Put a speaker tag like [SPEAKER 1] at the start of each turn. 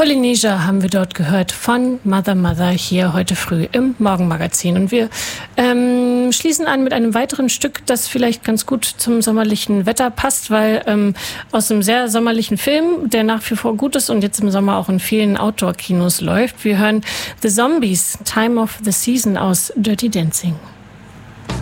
[SPEAKER 1] Polynesia haben wir dort gehört von Mother Mother hier heute früh im Morgenmagazin. Und wir schließen an mit einem weiteren Stück, das vielleicht ganz gut zum sommerlichen Wetter passt, weil aus einem sehr sommerlichen Film, der nach wie vor gut ist und jetzt im Sommer auch in vielen Outdoor-Kinos läuft. Wir hören The Zombies, Time of the Season aus Dirty Dancing.